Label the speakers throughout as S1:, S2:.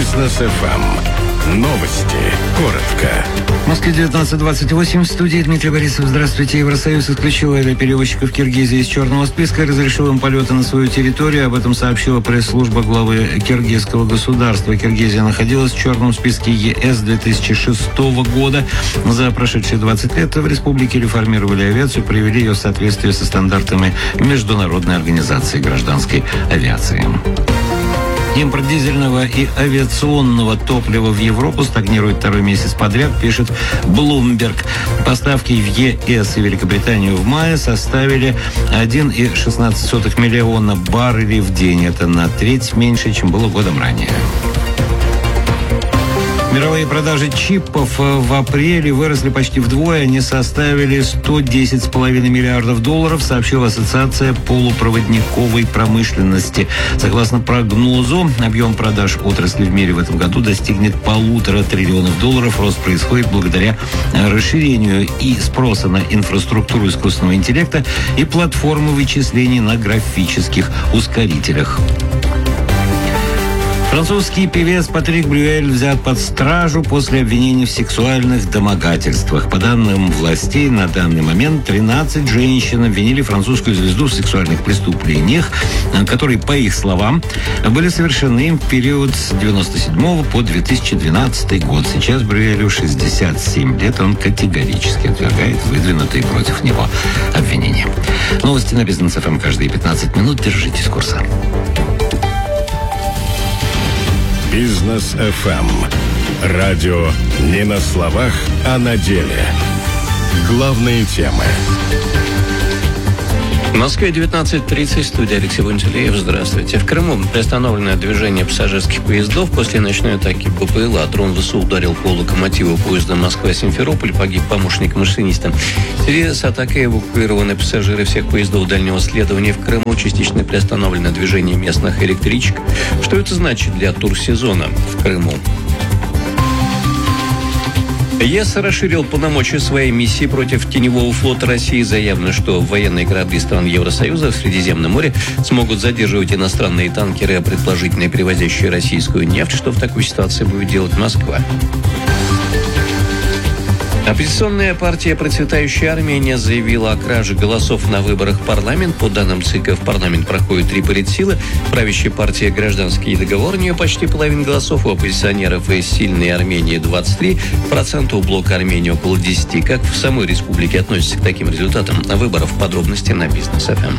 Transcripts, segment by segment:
S1: Бизнес ФМ. Новости. Коротко.
S2: В Москве 19:28. В студии Дмитрий Борисов. Здравствуйте. Евросоюз исключил авиаперевозчиков Киргизии из черного списка и разрешил им полеты на свою территорию. Об этом сообщила пресс-служба главы киргизского государства. Киргизия находилась в черном списке ЕС 2006 года. За прошедшие 20 лет в республике реформировали авиацию, привели ее в соответствие со стандартами Международной организации гражданской авиации. Импорт дизельного и авиационного топлива в Европу стагнирует второй месяц подряд, пишет Bloomberg. Поставки в ЕС и Великобританию в мае составили 1,16 миллиона баррелей в день. Это на треть меньше, чем было годом ранее. Мировые продажи чипов в апреле выросли почти вдвое. Они составили $110,5 миллиардов, сообщила Ассоциация полупроводниковой промышленности. Согласно прогнозу, объем продаж отрасли в мире в этом году достигнет $1,5 триллиона. Рост происходит благодаря расширению и спроса на инфраструктуру искусственного интеллекта и платформы вычислений на графических ускорителях. Французский певец Патрик Брюэль взят под стражу после обвинений в сексуальных домогательствах. По данным властей, на данный момент 13 женщин обвинили французскую звезду в сексуальных преступлениях, которые, по их словам, были совершены в период с 1997 по 2012 год. Сейчас Брюэлю 67 лет. Он категорически отвергает выдвинутые против него обвинения. Новости на Бизнес ФМ каждые 15 минут. Держитесь курса.
S1: Бизнес ФМ. Радио не на словах, а на деле. Главные темы.
S3: В Москве 19:30, студия Алексей Бунтелеев. Здравствуйте. В Крыму приостановлено движение пассажирских поездов после ночной атаки БПЛА. Дрон ВСУ ударил по локомотиву поезда Москва-Симферополь, погиб помощник машиниста. В связи с атакой эвакуированы пассажиры всех поездов дальнего следования в Крыму. Частично приостановлено движение местных электричек. Что это значит для турсезона в Крыму? ЕС расширил полномочия своей миссии против теневого флота России. Заявлено, что военные корабли стран Евросоюза в Средиземном море смогут задерживать иностранные танкеры, предположительно перевозящие российскую нефть. Что в такой ситуации будет делать Москва? Оппозиционная партия «Процветающая Армения» заявила о краже голосов на выборах в парламент. По данным ЦИКа, в парламент проходит 3 политсилы. Правящая партия «Гражданский договор», у нее почти половина голосов, у оппозиционеров из «Сильной Армении» 23%, у блока Армении около 10%. Как в самой республике относятся к таким результатам выборов? Подробности на Бизнес ФМ.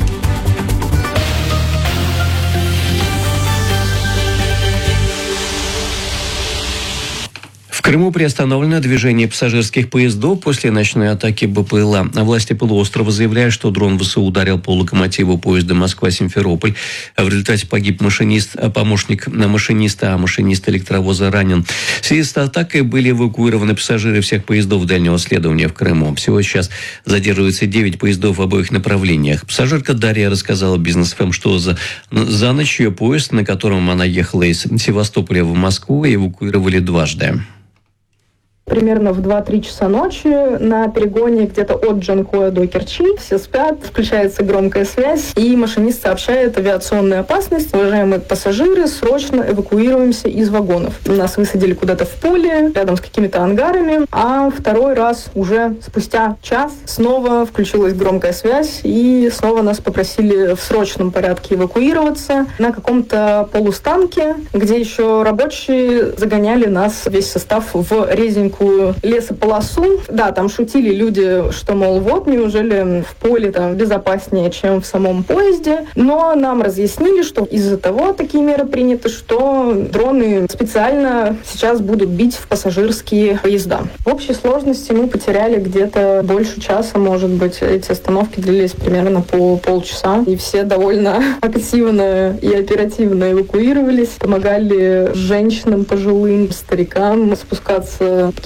S3: В Крыму приостановлено движение пассажирских поездов после ночной атаки БПЛА. Власти полуострова заявляют, что дрон ВСУ ударил по локомотиву поезда Москва-Симферополь. В результате погиб помощник машиниста, а машинист электровоза ранен. В связи с атакой были эвакуированы пассажиры всех поездов дальнего следования в Крыму. Всего сейчас задерживается 9 поездов в обоих направлениях. Пассажирка Дарья рассказала Бизнес ФМ, что за ночь ее поезд, на котором она ехала из Севастополя в Москву, эвакуировали дважды.
S4: Примерно в 2-3 часа ночи на перегоне где-то от Джанкоя до Керчи все спят, включается громкая связь, и машинист сообщает: авиационная опасность, уважаемые пассажиры, срочно эвакуируемся из вагонов. Нас высадили куда-то в поле, рядом с какими-то ангарами, а второй раз уже спустя час снова включилась громкая связь, и снова нас попросили в срочном порядке эвакуироваться на каком-то полустанке, где еще рабочие загоняли нас, весь состав, в резинку лесополосу. Да, там шутили люди, что, мол, вот, неужели в поле там безопаснее, чем в самом поезде. Но нам разъяснили, что из-за того такие меры приняты, что дроны специально сейчас будут бить в пассажирские поезда. В общей сложности мы потеряли где-то больше часа, может быть. Эти остановки длились примерно по полчаса. И все довольно активно и оперативно эвакуировались. Помогали женщинам, пожилым, старикам спускаться, потому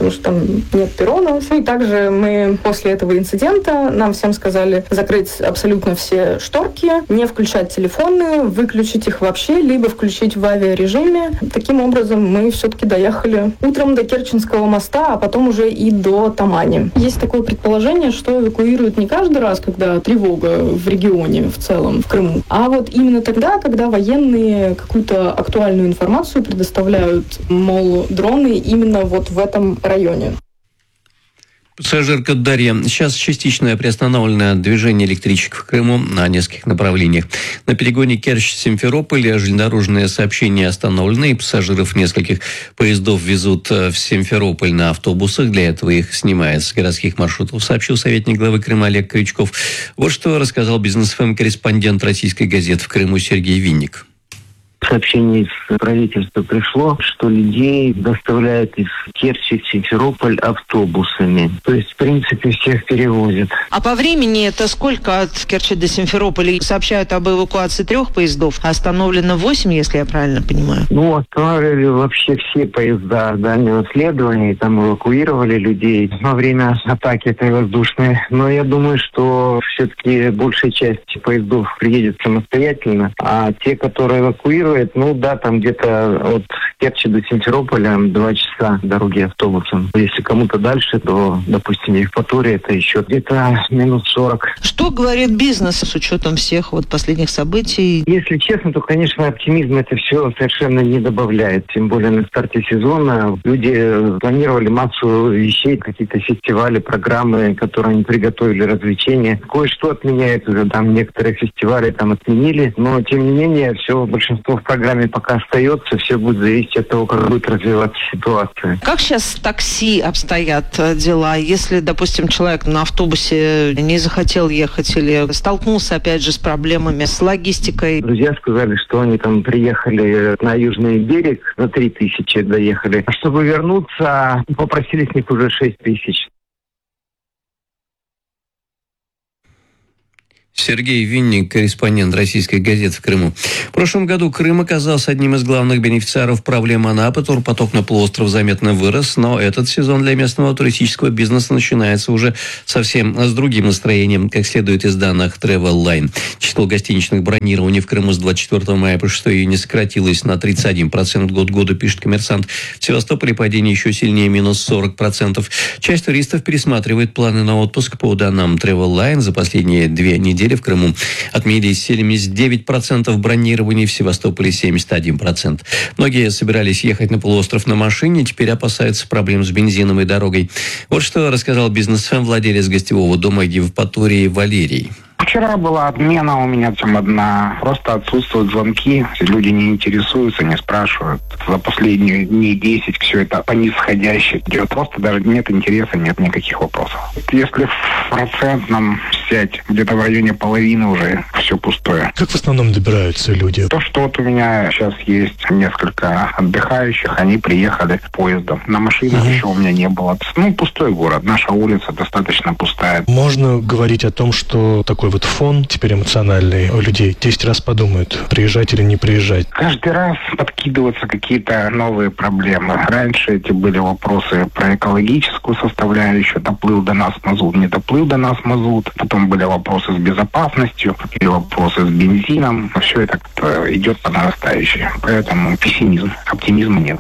S4: потому что там нет перрона. Ну и также мы после этого инцидента нам всем сказали закрыть абсолютно все шторки, не включать телефоны, выключить их вообще, либо включить в авиарежиме. Таким образом, мы все-таки доехали утром до Керченского моста, а потом уже и до Тамани. Есть такое предположение, что эвакуируют не каждый раз, когда тревога в регионе в целом, в Крыму, а вот именно тогда, когда военные какую-то актуальную информацию предоставляют, мол, дроны именно вот в этом районе.
S3: Пассажирка Дарья. Сейчас частично приостановлено движение электричек в Крыму на нескольких направлениях. На перегоне Керчь-Симферополь железнодорожные сообщения остановлены, и пассажиров нескольких поездов везут в Симферополь на автобусах. Для этого их снимают с городских маршрутов, сообщил советник главы Крыма Олег Крючков. Вот что рассказал Бизнес-ФМ корреспондент российской газеты в Крыму Сергей Винник.
S5: Сообщение из правительства пришло, что людей доставляют из Керчи в Симферополь автобусами. То есть, в принципе, всех перевозят.
S6: А по времени это сколько от Керчи до Симферополя? Сообщают об эвакуации 3 поездов, а остановлено 8, если я правильно понимаю.
S5: Останавливали вообще все поезда дальнего следования, и там эвакуировали людей во время атаки этой воздушной. Но я думаю, что все-таки большая часть поездов приедет самостоятельно, а те, которые эвакуируют, там где-то от Керчи до Симферополя 2 часа дороги автобусом. Если кому-то дальше, то, допустим, Евпатория, это еще где-то минут 40.
S6: Что говорит бизнес с учетом всех последних событий?
S5: Если честно, то, конечно, оптимизм это все совершенно не добавляет. Тем более на старте сезона люди планировали массу вещей, какие-то фестивали, программы, которые они приготовили, развлечения. Кое-что отменяют уже, некоторые фестивали отменили, но, тем не менее, большинство в программе пока остается, все будет зависеть от того, как будет развиваться ситуация.
S6: Как сейчас с такси обстоят дела? Если, допустим, человек на автобусе не захотел ехать или столкнулся, опять же, с проблемами с логистикой?
S5: Друзья сказали, что они приехали на южный берег, за 3000 доехали. А чтобы вернуться, попросили с них уже 6000.
S3: Сергей Винник, корреспондент российской газеты в Крыму. В прошлом году Крым оказался одним из главных бенефициаров проблемы Анапы. Турпоток на полуостров заметно вырос, но этот сезон для местного туристического бизнеса начинается уже совсем с другим настроением, как следует из данных Travel-Line. Число гостиничных бронирований в Крыму с 24 мая по 6 июня сократилось на 31% год к году, пишет «Коммерсант». В Севастополе падение еще сильнее, минус 40%. Часть туристов пересматривает планы на отпуск. По данным Travel-Line, за последние 2 недели в Крыму отметились 79% бронирований, в Севастополе 71%. Многие собирались ехать на полуостров на машине, теперь опасаются проблем с бензином и дорогой. Вот что рассказал Бизнес-ФМ владелец гостевого дома в Евпатории Валерий.
S7: Вчера была отмена у меня одна. Просто отсутствуют звонки. Люди не интересуются, не спрашивают. За последние дней 10 все это по нисходящей идет. Просто даже нет интереса, нет никаких вопросов. Если в процентном взять, где-то в районе половины уже все пустое.
S8: Как в основном добираются люди?
S7: То, что у меня сейчас есть несколько отдыхающих, они приехали поездом. На машинах еще у меня не было. Пустой город. Наша улица достаточно пустая.
S8: Можно говорить о том, что такой фон теперь эмоциональный у людей. 10 раз подумают, приезжать или не приезжать.
S7: Каждый раз подкидываются какие-то новые проблемы. Раньше эти были вопросы про экологическую составляющую. Доплыл до нас мазут, не доплыл до нас мазут. Потом были вопросы с безопасностью, были вопросы с бензином. Все это идет по нарастающей. Поэтому пессимизм, оптимизма нет.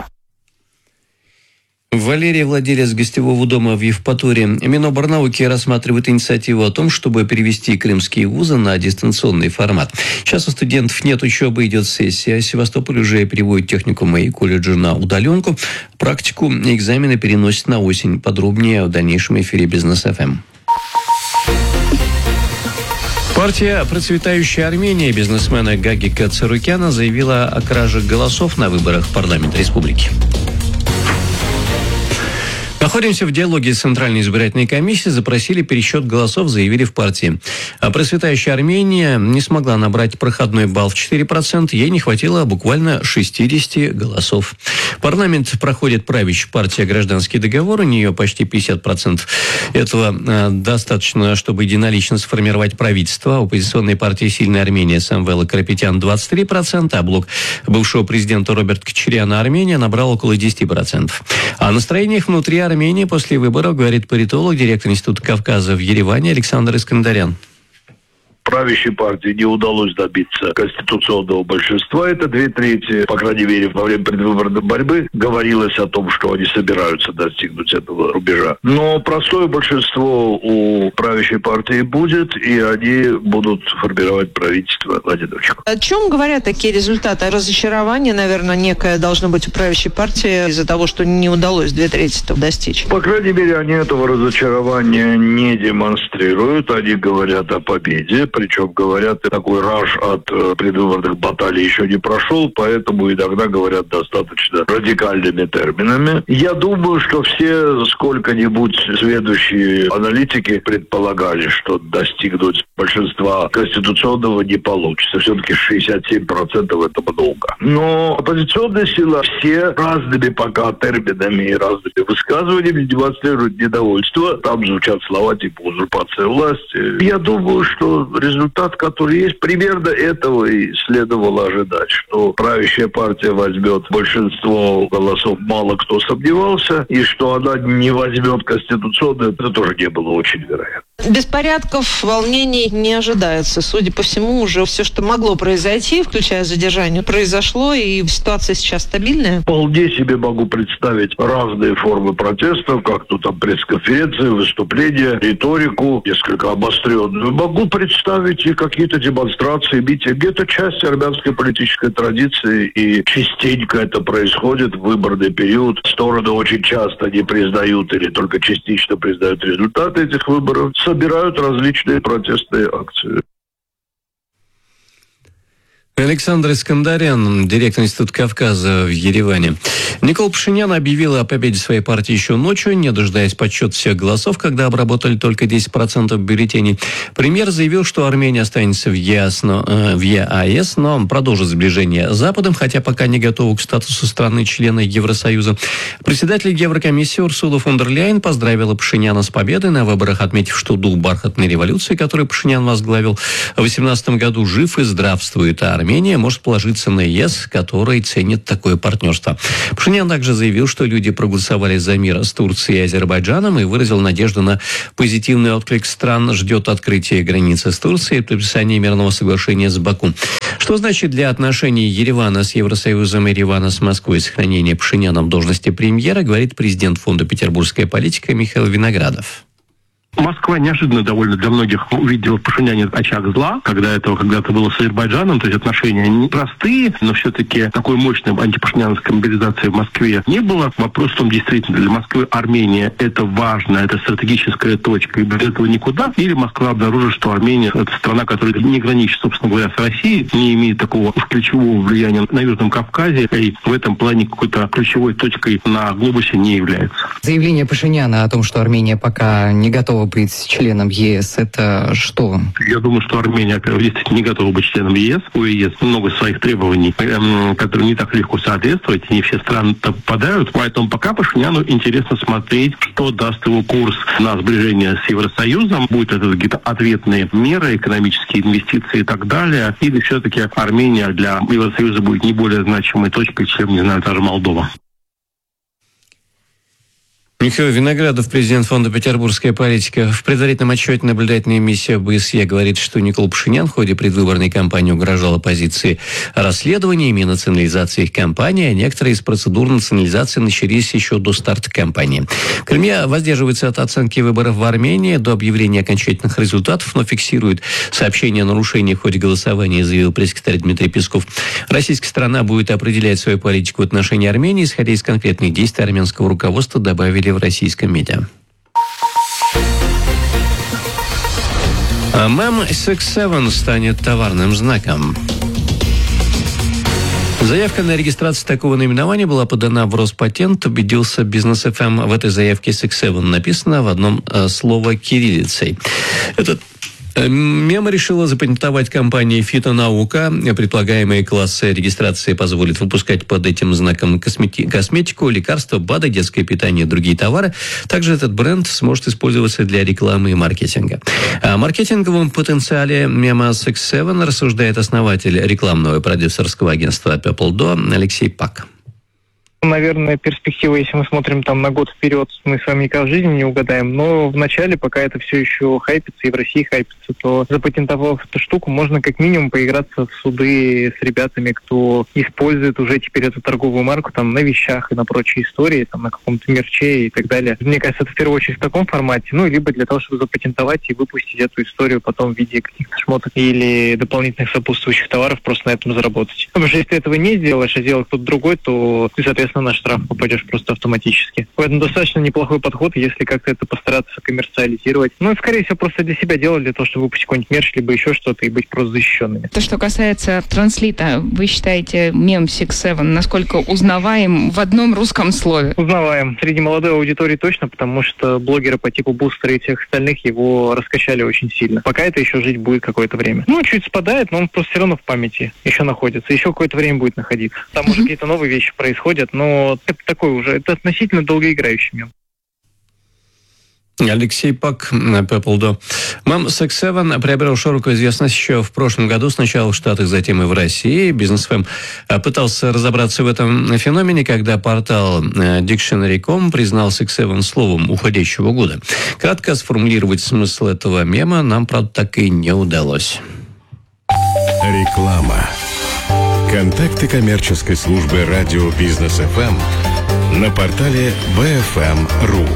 S3: Валерий, владелец гостевого дома в Евпатории. Миноборнауки рассматривает инициативу о том, чтобы перевести крымские вузы на дистанционный формат. Сейчас у студентов нет учебы, идет сессия. Севастополь уже переводит техникумы и колледжи на удаленку. Практику и экзамены переносят на осень. Подробнее в дальнейшем эфире Бизнес-ФМ. Партия «Процветающая Армения» бизнесмена Гагика Царукяна заявила о краже голосов на выборах в парламент республики. Находимся в диалоге с Центральной избирательной комиссией, запросили пересчет голосов, заявили в партии. А «Процветающая Армения» не смогла набрать проходной балл в 4%, ей не хватило буквально 60 голосов. Парламент проходит правящая партия «Гражданский договор», у нее почти 50%. Этого достаточно, чтобы единолично сформировать правительство. Оппозиционной партии «Сильная Армения» Самвела Карапетян 23%, а блок бывшего президента Роберта Кочаряна «Армения» набрал около 10%. О настроениях внутри Армении Армении после выборов, говорит политолог, директор Института Кавказа в Ереване Александр Искандарян.
S9: Правящей партии не удалось добиться конституционного большинства, это 2/3, по крайней мере, во время предвыборной борьбы говорилось о том, что они собираются достигнуть этого рубежа. Но простое большинство у правящей партии будет, и они будут формировать правительство в одиночку.
S6: О чем говорят такие результаты? Разочарование, наверное, некое должно быть у правящей партии из-за того, что не удалось 2/3 достичь.
S9: По крайней мере, они этого разочарования не демонстрируют, они говорят о победе. Причем, говорят, такой раж от предвыборных баталий еще не прошел, поэтому иногда говорят достаточно радикальными терминами. Я думаю, что все сколько-нибудь следующие аналитики предполагали, что достигнуть большинства конституционного не получится. Все-таки 67% это много. Но оппозиционные силы все разными пока терминами и разными высказываниями демонстрируют недовольство. Там звучат слова типа узурпация власти. Я думаю, что результат, который есть, примерно этого и следовало ожидать, что правящая партия возьмет большинство голосов, мало кто сомневался, и что она не возьмет конституционную, это тоже не было очень вероятно.
S6: Беспорядков, волнений не ожидается. Судя по всему, уже все, что могло произойти, включая задержание, произошло, и ситуация сейчас стабильная?
S9: Вполне себе могу представить разные формы протестов, как тут там пресс-конференции, выступления, риторику, несколько обостренную. Могу представить и какие-то демонстрации, митинги. Это часть армянской политической традиции, и частенько это происходит в выборный период. Стороны очень часто не признают или только частично признают результаты этих выборов, собирают различные протестные акции.
S3: Александр Искандарян, директор Института Кавказа в Ереване. Никол Пашинян объявил о победе своей партии еще ночью, не дожидаясь подсчета всех голосов, когда обработали только 10% бюллетеней. Премьер заявил, что Армения останется в ЕАЭС, но продолжит сближение с Западом, хотя пока не готова к статусу страны-члена Евросоюза. Председатель Еврокомиссии Урсула фон дер Ляйен поздравила Пашиняна с победой на выборах, отметив, что дух бархатной революции, которую Пашинян возглавил в 2018 году, жив и здравствует, а Армения может положиться на ЕС, который ценит такое партнерство. Пашинян также заявил, что люди проголосовали за мир с Турцией и Азербайджаном и выразил надежду на позитивный отклик стран, ждет открытия границы с Турцией и подписания мирного соглашения с Баку. Что значит для отношений Еревана с Евросоюзом и Еревана с Москвой сохранение Пашиняном должности премьера, говорит президент Фонда «Петербургская политика» Михаил Виноградов.
S10: Москва неожиданно довольно для многих увидела в Пашиняне очаг зла, когда этого когда-то было с Азербайджаном, то есть отношения непростые, но все-таки такой мощной антипашиняновской мобилизации в Москве не было. Вопрос в том, действительно, для Москвы Армения это важно, это стратегическая точка, и без этого никуда. Или Москва обнаружит, что Армения это страна, которая не граничит, собственно говоря, с Россией, не имеет такого ключевого влияния на Южном Кавказе, и в этом плане какой-то ключевой точкой на глобусе не является.
S11: Заявление Пашиняна о том, что Армения пока не готова быть членом ЕС, это что?
S10: Я думаю, что Армения действительно не готова быть членом ЕС. У ЕС много своих требований, которые не так легко соответствовать, и не все страны попадают. Поэтому пока Пашиняну интересно смотреть, что даст его курс на сближение с Евросоюзом. Будет это какие-то ответные меры, экономические инвестиции и так далее. Или все-таки Армения для Евросоюза будет не более значимой точкой, чем, не знаю, даже Молдова.
S3: Михаил Виноградов, президент Фонда «Петербургская политика». В предварительном отчете наблюдательная миссия ОБСЕ говорит, что Никол Пашинян в ходе предвыборной кампании угрожал оппозиции расследованиями и национализацией их кампании, а некоторые из процедур национализации начались еще до старта кампании. Кремль воздерживается от оценки выборов в Армении до объявления окончательных результатов, но фиксирует сообщение о нарушении в ходе голосования, заявил пресс-секретарь Дмитрий Песков. Российская сторона будет определять свою политику в отношении Армении, исходя из конкретных действий армянского руководства, добавили в российском медиа. МЭМ 67 станет товарным знаком. Заявка на регистрацию такого наименования была подана в Роспатент, убедился Бизнес ФМ. В этой заявке 67 написано в одном слово кириллицей. Этот мем решила запатентовать компания «Фитонаука». Предполагаемые классы регистрации позволят выпускать под этим знаком косметику, лекарства, БАДы, детское питание и другие товары. Также этот бренд сможет использоваться для рекламы и маркетинга. О маркетинговом потенциале мема 67 рассуждает основатель рекламного и продюсерского агентства People Do Алексей Пак.
S12: Наверное, перспектива, если мы смотрим там на год вперед, мы с вами никогда в жизни не угадаем. Но в начале, пока это все еще хайпится и в России хайпится, то запатентовав эту штуку, можно как минимум поиграться в суды с ребятами, кто использует уже теперь эту торговую марку там на вещах и на прочие истории, там на каком-то мерче и так далее. Мне кажется, это в первую очередь в таком формате, ну, либо для того, чтобы запатентовать и выпустить эту историю потом в виде каких-то шмоток или дополнительных сопутствующих товаров, просто на этом заработать. Потому что если ты этого не сделаешь, а сделал кто-то другой, то ты, соответственно, на штраф попадешь просто автоматически. Поэтому достаточно неплохой подход, если как-то это постараться коммерциализировать. Ну, и, скорее всего, просто для себя делать, для того, чтобы выпустить какой-нибудь мерч, либо еще что-то и быть просто защищенными.
S13: То, что касается транслита, вы считаете мем Six Seven насколько узнаваем в одном русском слове?
S12: Узнаваем. Среди молодой аудитории точно, потому что блогеры по типу Бустера и всех остальных его раскачали очень сильно. Пока это еще жить будет какое-то время. Ну, чуть спадает, но он просто все равно в памяти еще находится. Еще какое-то время будет находиться. Там уже какие-то новые вещи происходят, но это такой уже, это относительно долгоиграющий мем.
S3: Алексей Пак по поводу мем Six Seven приобрел широкую известность еще в прошлом году, сначала в Штатах, затем и в России. Бизнес.фм пытался разобраться в этом феномене, когда портал Dictionary.com признал Six Seven словом уходящего года. Кратко сформулировать смысл этого мема нам, правда, так и не удалось.
S1: Реклама. Контакты коммерческой службы радио Бизнес.фм на портале bfm.ru.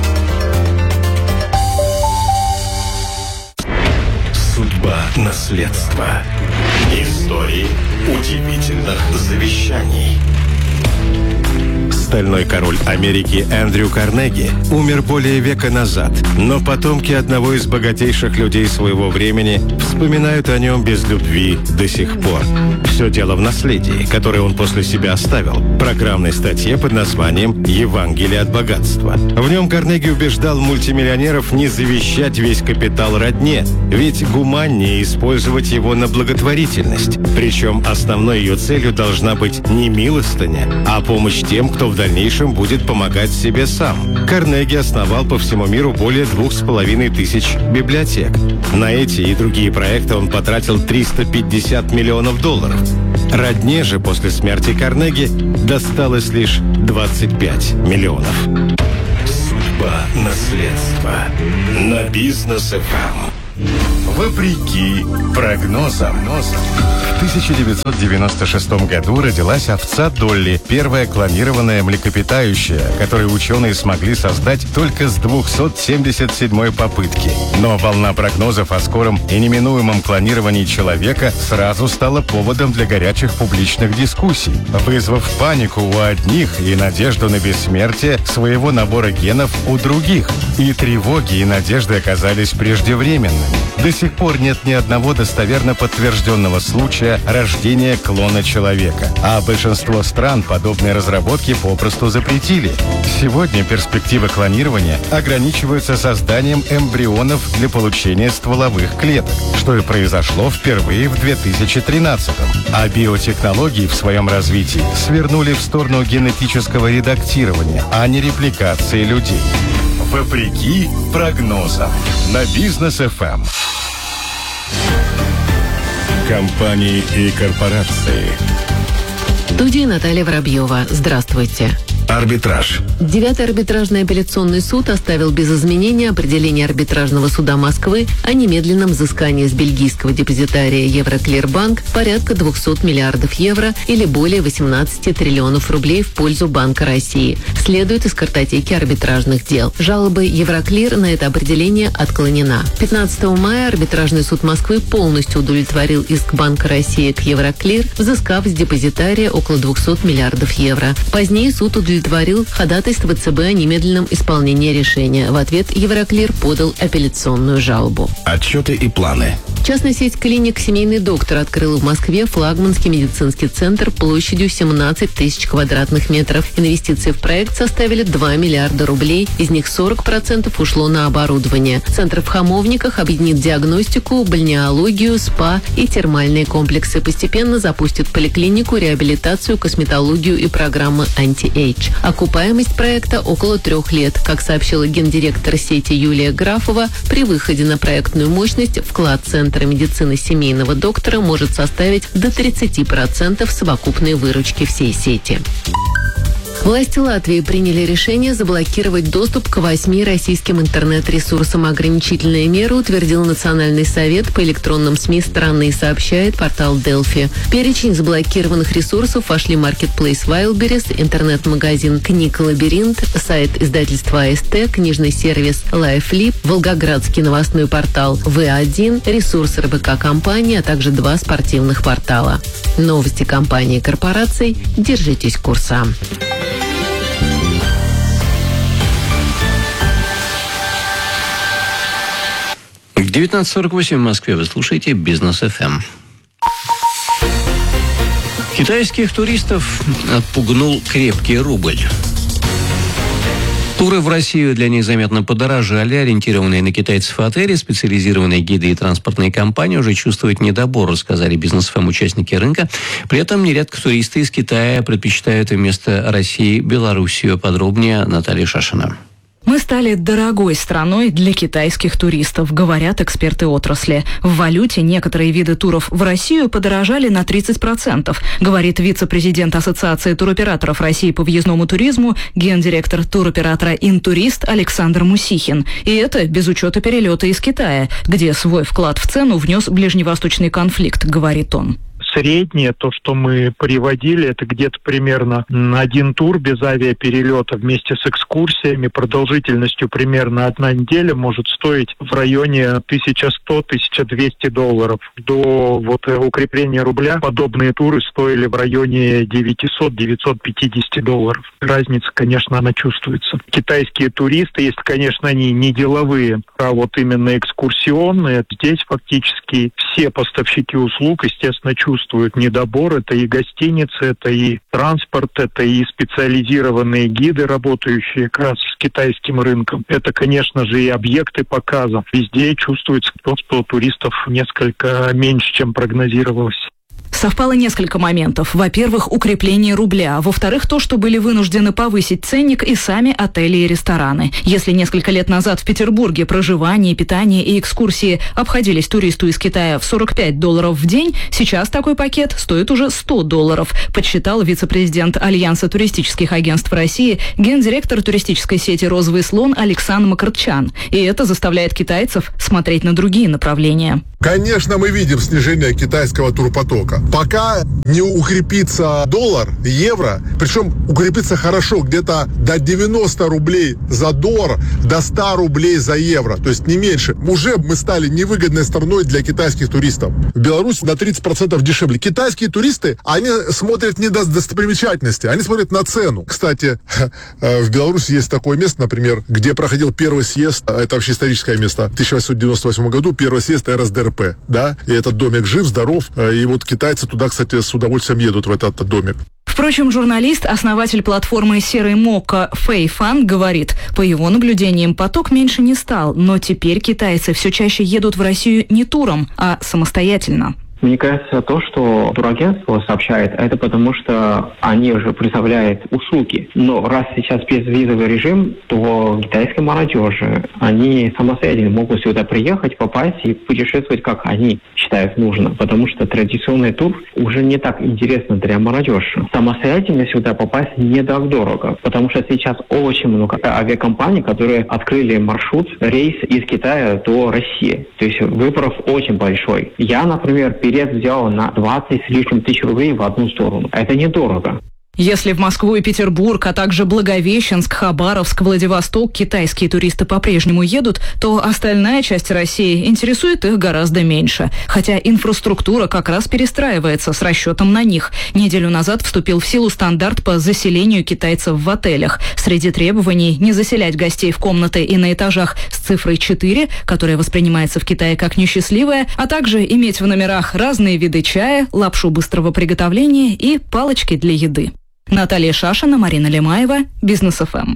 S1: Судьба наследства. Истории удивительных завещаний. Стальной король Америки Эндрю Карнеги умер более века назад, но потомки одного из богатейших людей своего времени вспоминают о нем без любви до сих пор. Все дело в наследии, которое он после себя оставил, в программной статье под названием «Евангелие от богатства». В нем Карнеги убеждал мультимиллионеров не завещать весь капитал родне, ведь гуманнее использовать его на благотворительность. Причем основной ее целью должна быть не милостыня, а помощь тем, кто в дальнейшем будет помогать себе сам. Карнеги основал по всему миру более 2500 библиотек. На эти и другие проекты он потратил $350 миллионов. Родне же после смерти Карнеги досталось лишь 25 миллионов. Судьба наследства на Бизнес.фм. Вопреки прогнозам. В 1996 году родилась овца Долли, первая клонированная млекопитающая, которую ученые смогли создать только с 277-й попытки. Но волна прогнозов о скором и неминуемом клонировании человека сразу стала поводом для горячих публичных дискуссий, вызвав панику у одних и надежду на бессмертие своего набора генов у других. И тревоги, и надежды оказались преждевременными. До сих пор нет ни одного достоверно подтвержденного случая рождения клона человека, а большинство стран подобные разработки попросту запретили. Сегодня перспективы клонирования ограничиваются созданием эмбрионов для получения стволовых клеток, что и произошло впервые в 2013-м. А биотехнологии в своем развитии свернули в сторону генетического редактирования, а не репликации людей. Вопреки прогнозам на Бизнес.фм. Компании и корпорации.
S14: В студии Наталья Воробьева. Здравствуйте.
S1: Арбитраж.
S14: 9-й арбитражный апелляционный суд оставил без изменения определение арбитражного суда Москвы о немедленном взыскании с бельгийского депозитария Евроклирбанк порядка 200 миллиардов евро или более 18 триллионов рублей в пользу Банка России. Следует из картотеки арбитражных дел. Жалоба Евроклир на это определение отклонена. 15 мая арбитражный суд Москвы полностью удовлетворил иск Банка России к Евроклир, взыскав с депозитария около 200 миллиардов евро. Позднее суд удовлетворил ходатайство ЦБ о немедленном исполнении решения. В ответ Евроклир подал апелляционную жалобу.
S1: Отчеты и планы.
S14: Частная сеть клиник «Семейный доктор» открыла в Москве флагманский медицинский центр площадью 17 тысяч квадратных метров. Инвестиции в проект составили 2 миллиарда рублей, из них 40% ушло на оборудование. Центр в Хамовниках объединит диагностику, бальнеологию, СПА и термальные комплексы. Постепенно запустит поликлинику, реабилитацию, косметологию и программы «Анти-Эйдж». Окупаемость проекта около 3 лет. Как сообщила гендиректор сети Юлия Графова, при выходе на проектную мощность вклад Центра медицины семейного доктора может составить до 30% совокупной выручки всей сети. Власти Латвии приняли решение заблокировать доступ к 8 российским интернет-ресурсам. Ограничительные меры утвердил Национальный совет по электронным СМИ страны, сообщает портал Delphi. В перечень заблокированных ресурсов вошли маркетплейс Wildberries, интернет-магазин «Книг Лабиринт», сайт издательства АСТ, книжный сервис LifeLib, волгоградский новостной портал В1, ресурсы РБК-компании, а также 2 спортивных портала. Новости компании и корпораций. Держитесь курса.
S3: В 19:48 в Москве вы слушаете «Бизнес ФМ». Китайских туристов отпугнул крепкий рубль. Туры в Россию для них заметно подорожали. Ориентированные на китайцев отели, специализированные гиды и транспортные компании уже чувствуют недобор, рассказали «Бизнес ФМ» участники рынка. При этом нередко туристы из Китая предпочитают вместо России Белоруссию. Подробнее Наталья Шашина.
S15: Мы стали дорогой страной для китайских туристов, говорят эксперты отрасли. В валюте некоторые виды туров в Россию подорожали на 30%, говорит вице-президент Ассоциации туроператоров России по въездному туризму, гендиректор туроператора «Интурист» Александр Мусихин. И это без учета перелета из Китая, где свой вклад в цену внес ближневосточный конфликт, говорит он.
S16: Среднее, то, что мы приводили, это где-то примерно на один тур без авиаперелета вместе с экскурсиями продолжительностью примерно 1 неделя может стоить в районе $1100-1200. До укрепления рубля подобные туры стоили в районе $900-950. Разница, конечно, она чувствуется. Китайские туристы, если, конечно, они не деловые, а вот именно экскурсионные, здесь фактически все поставщики услуг, естественно, чувствуют недобор. Это и гостиницы, это и транспорт, это и специализированные гиды, работающие как раз с китайским рынком. Это, конечно же, и объекты показов. Везде чувствуется то, что туристов несколько меньше, чем прогнозировалось.
S15: Совпало несколько моментов. Во-первых, укрепление рубля. Во-вторых, то, что были вынуждены повысить ценник и сами отели и рестораны. Если несколько лет назад в Петербурге проживание, питание и экскурсии обходились туристу из Китая в $45 в день, сейчас такой пакет стоит уже $100, подсчитал вице-президент Альянса туристических агентств России, гендиректор туристической сети «Розовый слон» Александр Макарчан. И это заставляет китайцев смотреть на другие направления.
S17: Конечно, мы видим снижение китайского турпотока. Пока не укрепится доллар, евро, причем укрепится хорошо, где-то до 90 рублей за доллар, до 100 рублей за евро, то есть не меньше. Уже мы стали невыгодной страной для китайских туристов. В Беларуси на 30% дешевле. Китайские туристы, они смотрят не на достопримечательности, они смотрят на цену. Кстати, в Беларуси есть такое место, например, где проходил первый съезд, это вообще историческое место, в 1898 году, первый съезд РСДРП, да, и этот домик жив, здоров, и вот китайцы туда, кстати, с удовольствием едут в этот домик.
S15: Впрочем, журналист, основатель платформы «Серый Мокко» Фэй Фан говорит, по его наблюдениям поток меньше не стал, но теперь китайцы все чаще едут в Россию не туром, а самостоятельно.
S18: Мне кажется, то, что турагентство сообщает, это потому, что они уже представляют услуги. Но раз сейчас безвизовый режим, то китайская молодежь, они самостоятельно могут сюда приехать, попасть и путешествовать, как они считают нужно. Потому что традиционный тур уже не так интересно для молодежи. Самостоятельно сюда попасть не так дорого. Потому что сейчас очень много авиакомпаний, которые открыли маршрут, рейс из Китая до России. То есть выбор очень большой. Я, например, билет взял на 20 с лишним тысяч рублей в одну сторону. Это недорого.
S15: Если в Москву и Петербург, а также Благовещенск, Хабаровск, Владивосток китайские туристы по-прежнему едут, то остальная часть России интересует их гораздо меньше. Хотя инфраструктура как раз перестраивается с расчетом на них. Неделю назад вступил в силу стандарт по заселению китайцев в отелях. Среди требований не заселять гостей в комнаты и на этажах с цифрой 4, которая воспринимается в Китае как несчастливая, а также иметь в номерах разные виды чая, лапшу быстрого приготовления и палочки для еды. Наталья Шашина, Марина Лемаева, Бизнес ФМ.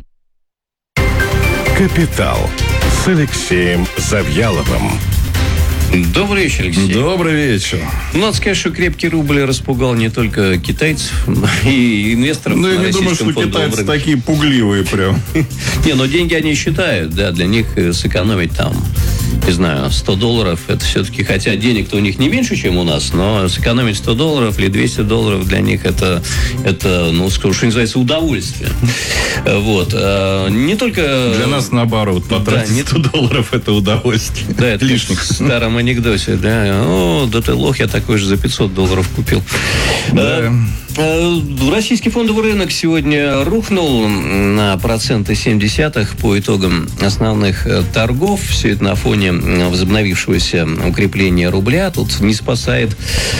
S1: Капитал с Алексеем Завьяловым.
S3: Добрый вечер, Алексей.
S19: Добрый вечер.
S3: Надо сказать, что крепкий рубль распугал не только китайцев, но и инвесторов.
S19: Ну, я не думаю, что китайцы такие пугливые прям.
S3: Не, но деньги они считают, да, для них сэкономить там не знаю, $100, это все-таки, хотя денег-то у них не меньше, чем у нас, но сэкономить $100 или $200 для них это ну, что называется, удовольствие. Вот. Не только...
S19: Для нас, наоборот, потратить $100 это удовольствие.
S3: Да, это лишних. В старом анекдоте, да. О, да ты лох, я такой же за $500 купил.
S19: Да.
S3: Российский фондовый рынок сегодня рухнул на 0,7% по итогам основных торгов. Все это на фоне возобновившегося укрепления рубля. Тут не спасает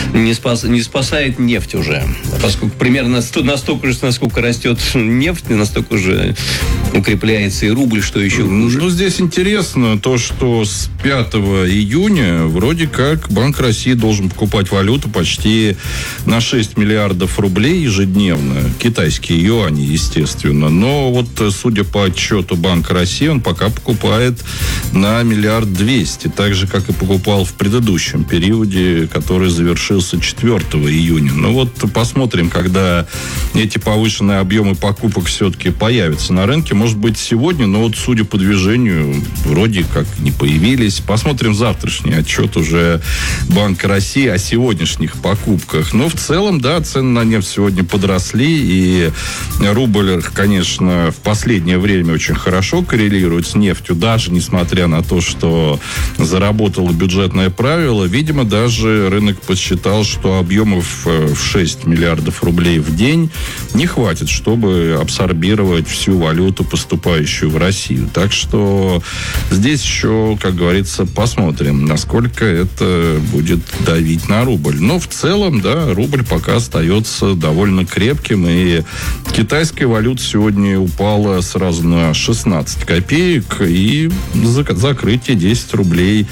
S3: нефть уже. Поскольку примерно настолько же, насколько растет нефть, настолько же укрепляется и рубль, что еще хуже.
S19: Ну, здесь интересно то, что с 5 июня вроде как Банк России должен покупать валюту почти на 6 миллиардов рублей ежедневно. Китайские юани, естественно. Но вот, судя по отчету Банка России, он пока покупает на 1 200 000 000. Так же, как и покупал в предыдущем периоде, который завершился 4 июня. Ну вот, посмотрим, когда эти повышенные объемы покупок все-таки появятся на рынке. Может быть, сегодня, но вот, судя по движению, вроде как не появились. Посмотрим завтрашний отчет уже Банка России о сегодняшних покупках. Но в целом, да, цены на нефть сегодня подросли, и рубль, конечно, в последнее время очень хорошо коррелирует с нефтью, даже несмотря на то, что заработало бюджетное правило. Видимо, даже рынок подсчитал, что объемов в 6 миллиардов рублей в день не хватит, чтобы абсорбировать всю валюту, поступающую в Россию. Так что здесь еще, как говорится, посмотрим, насколько это будет давить на рубль. Но в целом, да, рубль пока остается довольно крепким, и китайская валюта сегодня упала сразу на 16 копеек, и закрытие 10 рублей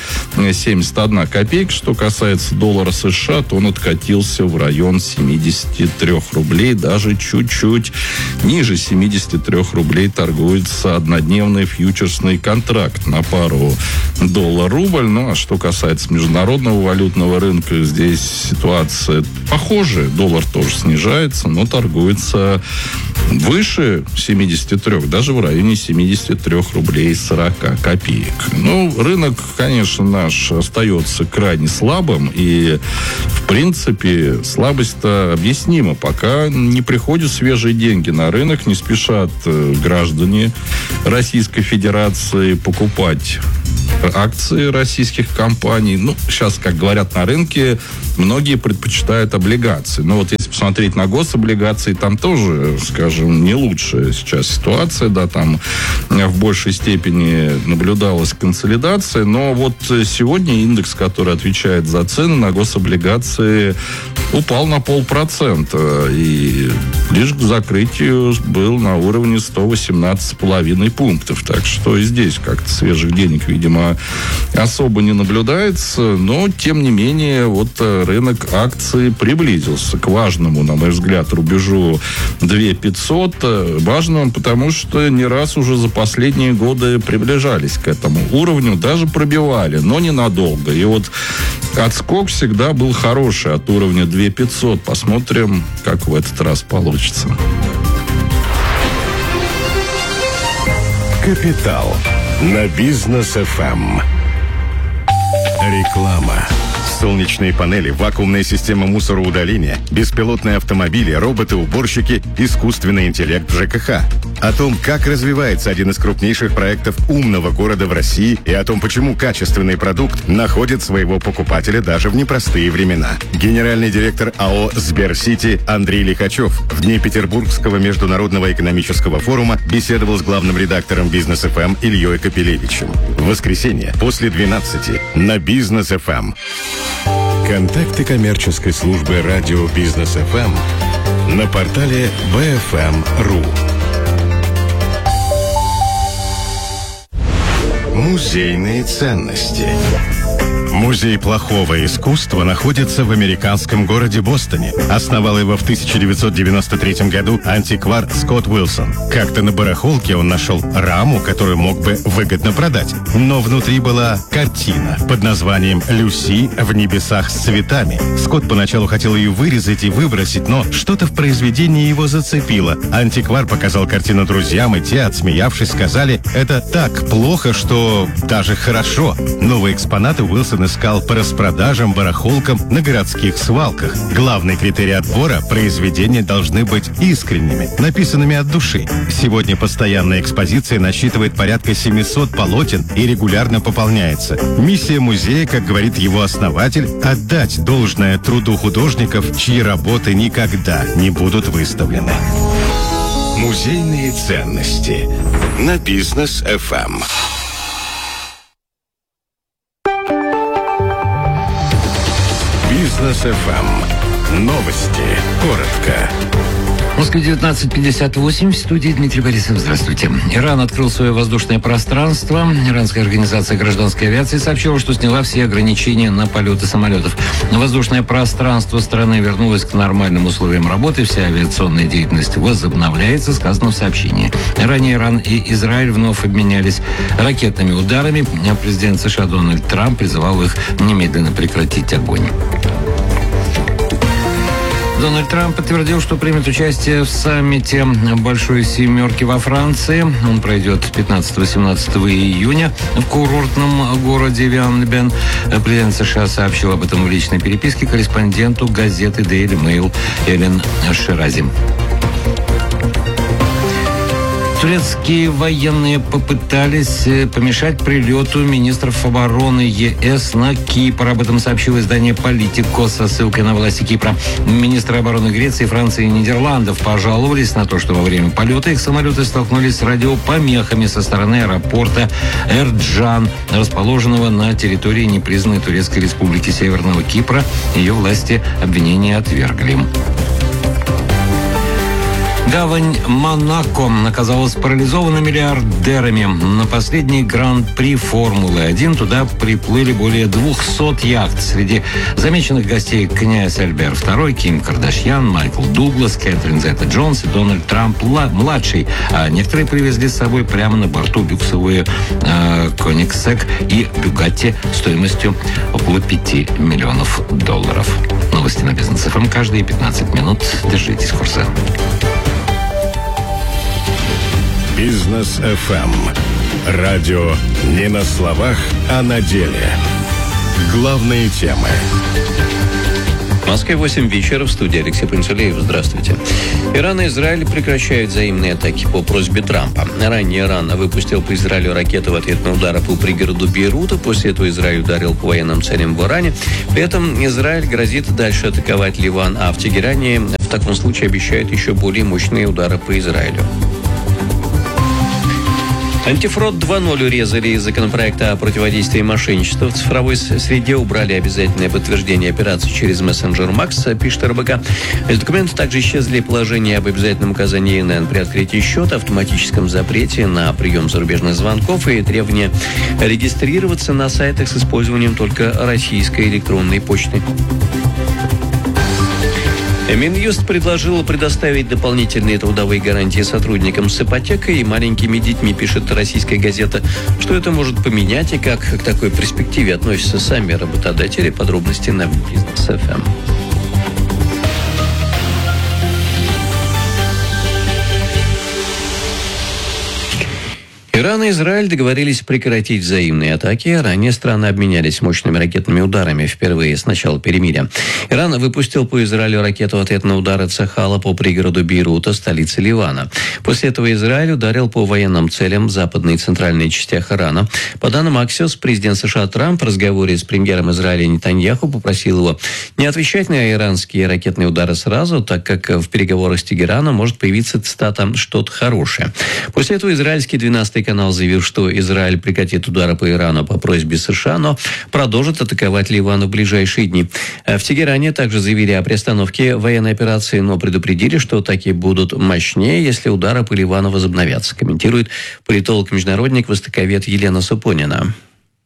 S19: 71 копейка. Что касается доллара США, то он откатился в район 73 рублей, даже чуть-чуть ниже 73 рублей торгуется однодневный фьючерсный контракт на пару доллар-рубль. Ну, а что касается международного валютного рынка, здесь ситуация похожая. Доллар тоже снижается, но торгуется выше 73, даже в районе 73 рублей 40 копеек. Ну, рынок, конечно, наш остается крайне слабым, и, в принципе, слабость-то объяснима. Пока не приходят свежие деньги на рынок, не спешат граждане Российской Федерации покупать акции российских компаний. Ну, сейчас, как говорят на рынке, многие предпочитают облигации. Но вот если посмотреть на гособлигации, там тоже, скажем, не лучшая сейчас ситуация, да, там в большей степени наблюдалась консолидация, но вот сегодня индекс, который отвечает за цены на гособлигации, упал на 0,5%, и лишь к закрытию был на уровне 118,5 пунктов. Так что и здесь как-то свежих денег, видимо, особо не наблюдается, но, тем не менее, вот рынок акций приблизился к важному, на мой взгляд, рубежу 2500. Важному, потому что не раз уже за последние годы приближались к этому уровню, даже пробивали, но ненадолго. И вот отскок всегда был хороший от уровня 2500. Посмотрим, как в этот раз получится.
S1: Капитал на Бизнес ФМ. Реклама. Солнечные панели, вакуумная система мусороудаления, беспилотные автомобили, роботы-уборщики, искусственный интеллект в ЖКХ. О том, как развивается один из крупнейших проектов умного города в России, и о том, почему качественный продукт находит своего покупателя даже в непростые времена. Генеральный директор АО «Сберсити» Андрей Лихачев в дни Петербургского международного экономического форума беседовал с главным редактором Бизнес ФМ Ильей Капелевичем. В воскресенье после 12 на Бизнес ФМ. Контакты коммерческой службы радио Бизнес ФМ на портале bfm.ru. Музейные ценности. Музей плохого искусства находится в американском городе Бостоне. Основал его в 1993 году антиквар Скотт Уилсон. Как-то на барахолке он нашел раму, которую мог бы выгодно продать. Но внутри была картина под названием «Люси в небесах с цветами». Скотт поначалу хотел ее вырезать и выбросить, но что-то в произведении его зацепило. Антиквар показал картину друзьям, и те, отсмеявшись, сказали: «Это так плохо, что даже хорошо». Новые экспонаты Уилсон искал по распродажам, барахолкам на городских свалках. Главный критерий отбора – произведения должны быть искренними, написанными от души. Сегодня постоянная экспозиция насчитывает порядка 700 полотен и регулярно пополняется. Миссия музея, как говорит его основатель, отдать должное труду художников, чьи работы никогда не будут выставлены. Музейные ценности на Бизнес FM. Бизнес FM. Новости. Коротко.
S2: В Москве 19:58. В студии Дмитрий Борисов. Здравствуйте. Иран открыл свое воздушное пространство. Иранская организация гражданской авиации сообщила, что сняла все ограничения на полеты самолетов. Воздушное пространство страны вернулось к нормальным условиям работы. Вся авиационная деятельность возобновляется, сказано в сообщении. Ранее Иран и Израиль вновь обменялись ракетными ударами. Президент США Дональд Трамп призывал их немедленно прекратить огонь. Дональд Трамп подтвердил, что примет участие в саммите Большой Семерки во Франции. Он пройдет 15-18 июня в курортном городе Вианлебен. Президент США сообщил об этом в личной переписке корреспонденту газеты Daily Mail Элен Ширази. Турецкие военные попытались помешать прилету министров обороны ЕС на Кипр. Об этом сообщило издание «Политико» со ссылкой на власти Кипра. Министры обороны Греции, Франции и Нидерландов пожаловались на то, что во время полета их самолеты столкнулись с радиопомехами со стороны аэропорта Эрджан, расположенного на территории непризнанной Турецкой республики Северного Кипра. Ее власти обвинения отвергли. Гавань Монако оказалась парализована миллиардерами. На последний гран-при Формулы-1 туда приплыли более 200 яхт. Среди замеченных гостей князь Альбер II, Ким Кардашьян, Майкл Дуглас, Кэтрин Зетта-Джонс и Дональд Трамп-младший. А некоторые привезли с собой прямо на борту люксовые Koenigsegg и Bugatti стоимостью около $5 миллионов. Новости на Бизнес ФМ каждые 15 минут. Держитесь в курсе.
S1: Бизнес FM. Радио не на словах, а на деле. Главные темы.
S3: В Москве 8 вечера, в студии Алексей Пантелеев. Здравствуйте. Иран и Израиль прекращают взаимные атаки по просьбе Трампа. Ранее Иран выпустил по Израилю ракеты в ответ на удары по пригороду Бейрута. После этого Израиль ударил по военным целям в Иране. При этом Израиль грозит дальше атаковать Ливан, а в Тегеране в таком случае обещают еще более мощные удары по Израилю. Антифрод 2.0 урезали из законопроекта о противодействии мошенничеству в цифровой среде, убрали обязательное подтверждение операций через мессенджер Макс, пишет РБК. Из документа также исчезли положения об обязательном указании ИНН при открытии счета, автоматическом запрете на прием зарубежных звонков и требования регистрироваться на сайтах с использованием только российской электронной почты. Минюст предложил предоставить дополнительные трудовые гарантии сотрудникам с ипотекой и маленькими детьми, пишет российская газета. Что это может поменять и как к такой перспективе относятся сами работодатели? Подробности на Бизнес ФМ. Иран и Израиль договорились прекратить взаимные атаки. Ранее страны обменялись мощными ракетными ударами впервые с начала перемирия. Иран выпустил по Израилю ракету в ответ на удары Цахала по пригороду Бейрута, столицы Ливана. После этого Израиль ударил по военным целям в западной и центральной частях Ирана. По данным Axios, президент США Трамп в разговоре с премьером Израиля Нетаньяху попросил его не отвечать на иранские ракетные удары сразу, так как в переговорах с Тегераном может появиться, цитата, «что-то хорошее». После этого израильский 12-й канал заявил, что Израиль прекратит удары по Ирану по просьбе США, но продолжит атаковать Ливан в ближайшие дни. В Тегеране также заявили о приостановке военной операции, но предупредили, что атаки будут мощнее, если удары по Ливану возобновятся, комментирует политолог-международник, востоковед Елена Супонина.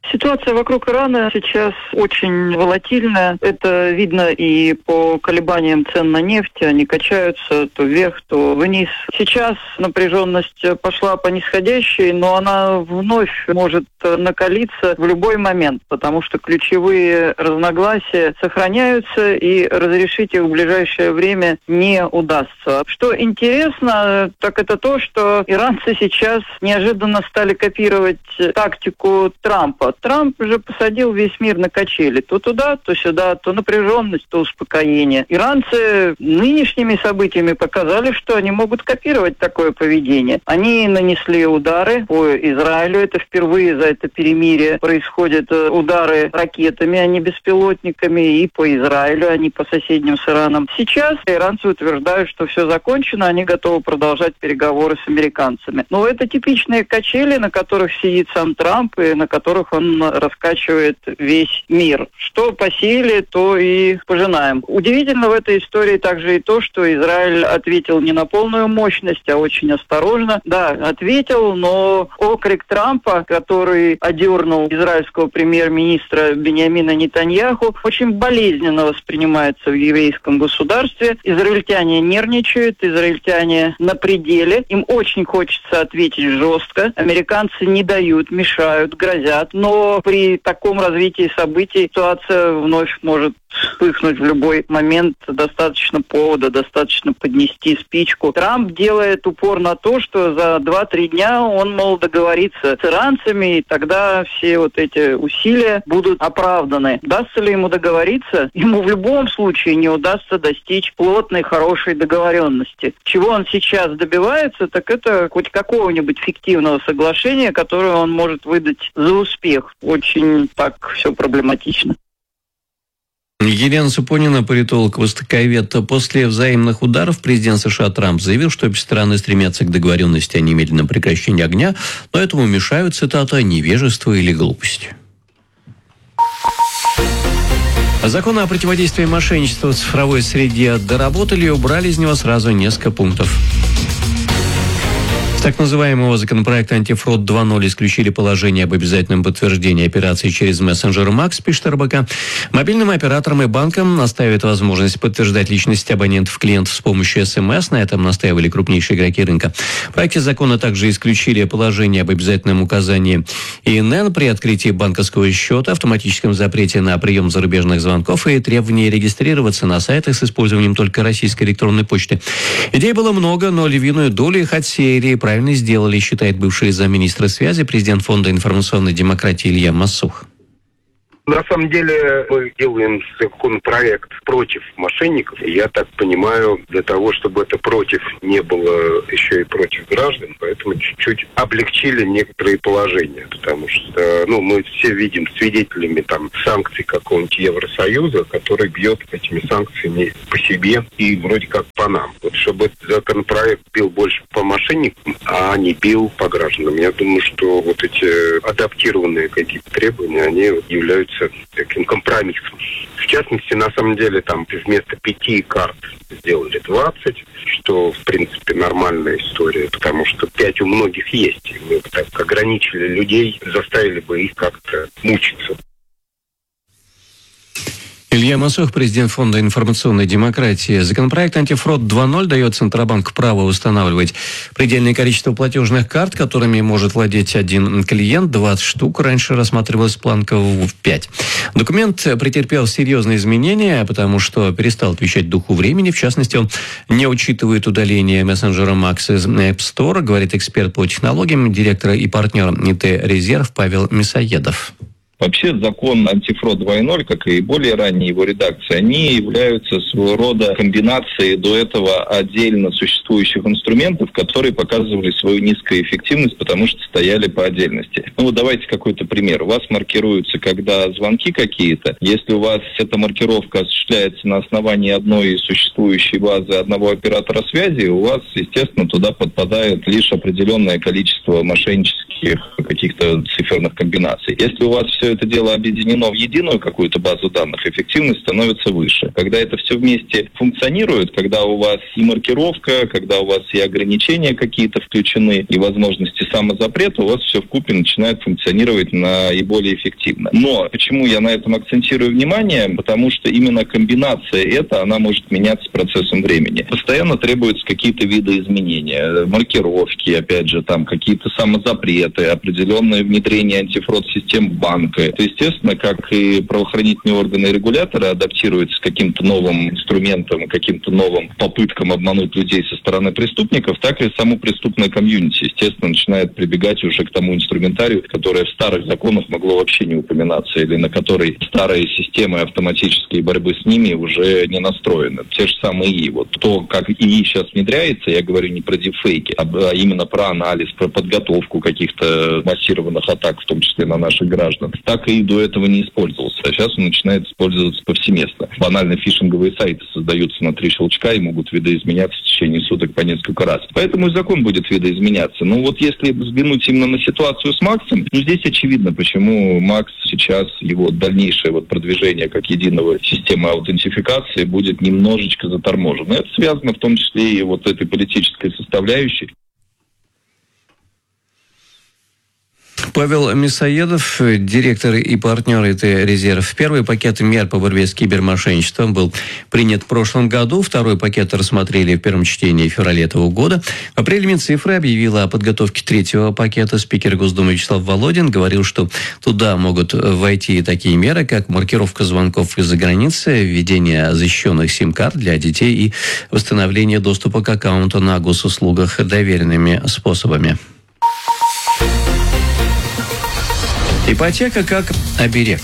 S20: Ситуация вокруг Ирана сейчас очень волатильная. Это видно и по колебаниям цен на нефть. Они качаются то вверх, то вниз. Сейчас напряженность пошла по нисходящей, но она вновь может накалиться в любой момент, потому что ключевые разногласия сохраняются, и разрешить их в ближайшее время не удастся. Что интересно, так это то, что иранцы сейчас неожиданно стали копировать тактику Трампа. Трамп уже посадил весь мир на качели. То туда, то сюда, то напряженность, то успокоение. Иранцы нынешними событиями показали, что они могут копировать такое поведение. Они нанесли удары по Израилю. Это впервые за это перемирие происходят удары ракетами, а не беспилотниками, и по Израилю, а не по соседним с Ираном. Сейчас иранцы утверждают, что все закончено, они готовы продолжать переговоры с американцами. Но это типичные качели, на которых сидит сам Трамп и на которых он раскачивает весь мир. Что посеяли, то и пожинаем. Удивительно в этой истории также и то, что Израиль ответил не на полную мощность, а очень осторожно. Да, ответил, но окрик Трампа, который одернул израильского премьер-министра Биньямина Нетаньяху, очень болезненно воспринимается в еврейском государстве. Израильтяне нервничают, израильтяне на пределе. Им очень хочется ответить жестко. Американцы не дают, мешают, грозят. Но при таком развитии событий ситуация вновь может вспыхнуть в любой момент. Достаточно повода, достаточно поднести спичку. Трамп делает упор на то, что за 2-3 дня он, мол, договорится с иранцами, и тогда все вот эти усилия будут оправданы. Удастся ли ему договориться? Ему в любом случае не удастся достичь плотной, хорошей договоренности. Чего он сейчас добивается, так это хоть какого-нибудь фиктивного соглашения, которое он может выдать за успех. Очень так все проблематично.
S3: Елена Супонина, политолог, востоковед. После взаимных ударов президент США Трамп заявил, что обе стороны стремятся к договоренности о немедленном прекращении огня, но этому мешают, цитата, «невежество или глупость». Законы о противодействии мошенничеству в цифровой среде доработали и убрали из него сразу несколько пунктов. Так называемого законопроекта «Антифрод 2.0» исключили положение об обязательном подтверждении операций через мессенджер Макс, пишет РБК. Мобильным операторам и банкам оставят возможность подтверждать личность абонентов-клиентов с помощью СМС. На этом настаивали крупнейшие игроки рынка. В проекте закона также исключили положение об обязательном указании ИНН при открытии банковского счета, автоматическом запрете на прием зарубежных звонков и требовании регистрироваться на сайтах с использованием только российской электронной почты. Идей было много, но львиную долю их отсеяли и правильно сделали, считает бывший замминистра связи, президент Фонда информационной демократии Илья Массух.
S21: На самом деле мы делаем законопроект против мошенников. И я так понимаю, для того, чтобы это против не было еще и против граждан, поэтому чуть-чуть облегчили некоторые положения. Потому что мы все видим свидетелями санкций какого-нибудь Евросоюза, который бьет этими санкциями по себе и вроде как по нам. Вот чтобы этот законопроект бил больше по мошенникам, а не бил по гражданам. Я думаю, что вот эти адаптированные какие-то требования, они являются таким компромиссом. В частности, на самом деле, вместо 5 карт сделали 20, что, в принципе, нормальная история, потому что 5 у многих есть. И мы бы так ограничили людей, заставили бы их как-то мучиться.
S3: Илья Массух, президент Фонда информационной демократии. Законопроект «Антифрод 2.0» дает Центробанку право устанавливать предельное количество платежных карт, которыми может владеть один клиент, 20 штук. Раньше рассматривалась планка в 5. Документ претерпел серьезные изменения, потому что перестал отвечать духу времени. В частности, он не учитывает удаление мессенджера Макс из App Store, говорит эксперт по технологиям, директор и партнер ИТ «Резерв» Павел Мясоедов.
S22: Вообще закон «Антифрод 2.0», как и более ранние его редакции, они являются своего рода комбинацией до этого отдельно существующих инструментов, которые показывали свою низкую эффективность, потому что стояли по отдельности. Давайте какой-то пример. У вас маркируются, когда звонки какие-то. Если у вас эта маркировка осуществляется на основании одной существующей базы одного оператора связи, у вас, естественно, туда подпадает лишь определенное количество мошеннических каких-то циферных комбинаций. Если у вас все это дело объединено в единую какую-то базу данных, эффективность становится выше. Когда это все вместе функционирует, когда у вас и маркировка, когда у вас и ограничения какие-то включены, и возможности самозапрета, у вас все вкупе начинает функционировать наиболее эффективно. Но почему я на этом акцентирую внимание? Потому что именно комбинация эта, она может меняться с процессом времени. Постоянно требуются какие-то виды изменения, маркировки, опять же, там какие-то самозапреты, определенное внедрение антифрод-систем банка. Это, естественно, как и правоохранительные органы и регуляторы адаптируются к каким-то новым инструментам, каким-то новым попыткам обмануть людей со стороны преступников, так и само преступное комьюнити, естественно, начинает прибегать уже к тому инструментарию, которое в старых законах могло вообще не упоминаться, или на который старые системы автоматической борьбы с ними уже не настроены. Те же самые ИИ. Вот то, как ИИ сейчас внедряется, я говорю не про дипфейки, а именно про анализ, про подготовку каких-то массированных атак, в том числе на наших граждан, так и до этого не использовался. А сейчас он начинает использоваться повсеместно. Банально фишинговые сайты создаются на 3 щелчка и могут видоизменяться в течение суток по несколько раз. Поэтому и закон будет видоизменяться. Но вот если взглянуть именно на ситуацию с Максом, здесь очевидно, почему Макс сейчас, его дальнейшее продвижение как единого системы аутентификации будет немножечко заторможено. Это связано в том числе и этой политической составляющей.
S3: Павел Мясоедов, директор и партнер ИТ «Резерв». Первый пакет мер по борьбе с кибермошенничеством был принят в прошлом году. Второй пакет рассмотрели в первом чтении в феврале этого года. В апреле Минцифры объявила о подготовке третьего пакета. Спикер Госдумы Вячеслав Володин говорил, что туда могут войти такие меры, как маркировка звонков из-за границы, введение защищенных сим-карт для детей и восстановление доступа к аккаунту на госуслугах доверенными способами. Ипотека как оберег.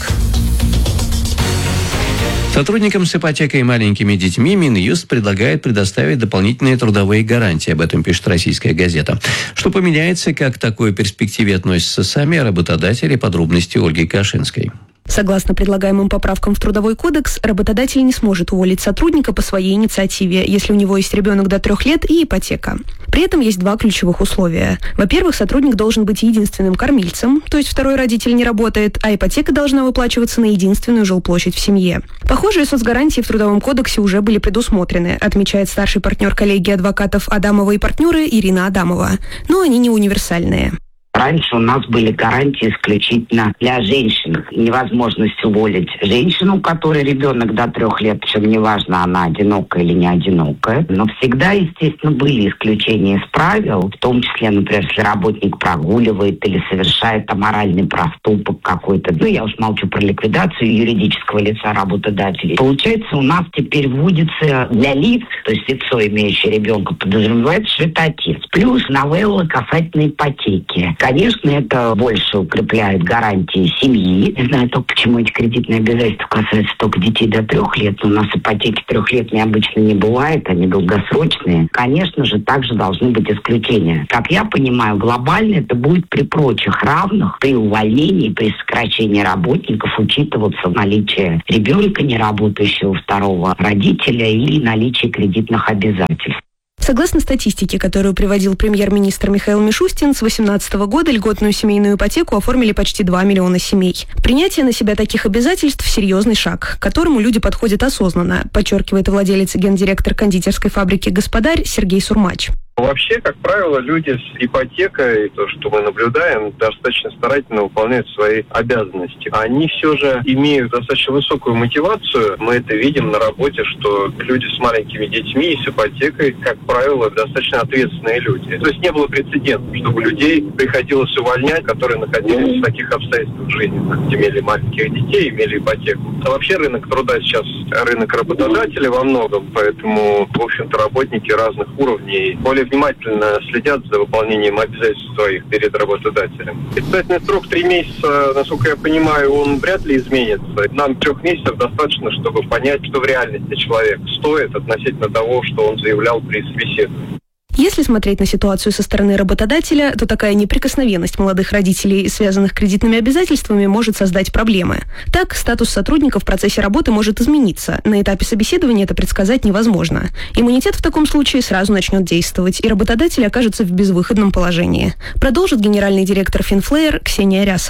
S3: Сотрудникам с ипотекой и маленькими детьми Минюст предлагает предоставить дополнительные трудовые гарантии. Об этом пишет «Российская газета». Что поменяется, как к такой перспективе относятся сами работодатели, подробности Ольги Кашинской.
S4: Согласно предлагаемым поправкам в Трудовой кодекс, работодатель не сможет уволить сотрудника по своей инициативе, если у него есть ребенок до 3 лет и ипотека. При этом есть 2 ключевых условия. Во-первых, сотрудник должен быть единственным кормильцем, то есть второй родитель не работает, а ипотека должна выплачиваться на единственную жилплощадь в семье. Похожие соцгарантии в Трудовом кодексе уже были предусмотрены, отмечает старший партнер коллегии адвокатов Адамова и партнеры Ирина Адамова. Но они не универсальные.
S5: Раньше у нас были гарантии исключительно для женщин. Невозможность уволить женщину, у которой ребенок до 3 лет, причем неважно, она одинокая или не одинокая. Но всегда, естественно, были исключения из правил, в том числе, например, если работник прогуливает или совершает аморальный проступок какой-то. Я уж молчу про ликвидацию юридического лица работодателей. Получается, у нас теперь вводится для лиц, то есть лицо, имеющее ребенка, подразумевается, что это отец. Плюс новелла касательно ипотеки. Конечно, это больше укрепляет гарантии семьи. Не знаю только, почему эти кредитные обязательства касаются только детей до 3 лет. Но у нас ипотеки 3-летние обычно не бывает, они долгосрочные. Конечно же, также должны быть исключения. Как я понимаю, глобально это будет при прочих равных, при увольнении, при сокращении работников учитываться наличие ребенка, не работающего, второго родителя или наличие кредитных обязательств.
S4: Согласно статистике, которую приводил премьер-министр Михаил Мишустин, с 2018 года льготную семейную ипотеку оформили почти 2 миллиона семей. Принятие на себя таких обязательств – серьезный шаг, к которому люди подходят осознанно, подчеркивает владелец и гендиректор кондитерской фабрики «Господарь» Сергей Сурмач.
S23: Вообще, как правило, люди с ипотекой, то, что мы наблюдаем, достаточно старательно выполняют свои обязанности. Они все же имеют достаточно высокую мотивацию. Мы это видим на работе, что люди с маленькими детьми и с ипотекой, как правило, достаточно ответственные люди. То есть не было прецедентов, чтобы людей приходилось увольнять, которые находились в таких обстоятельствах жизни, имели маленьких детей, имели ипотеку. А вообще рынок труда сейчас рынок работодателя во многом, поэтому, в общем-то, работники разных уровней более внимательно следят за выполнением обязательств своих перед работодателем. Испытательный срок 3 месяца, насколько я понимаю, он вряд ли изменится. Нам 3 месяцев достаточно, чтобы понять, что в реальности человек стоит относительно того, что он заявлял при собеседовании.
S4: Если смотреть на ситуацию со стороны работодателя, то такая неприкосновенность молодых родителей, связанных кредитными обязательствами, может создать проблемы. Так, статус сотрудника в процессе работы может измениться. На этапе собеседования это предсказать невозможно. Иммунитет в таком случае сразу начнет действовать, и работодатель окажется в безвыходном положении. Продолжит генеральный директор Финфлеер Ксения Рясова.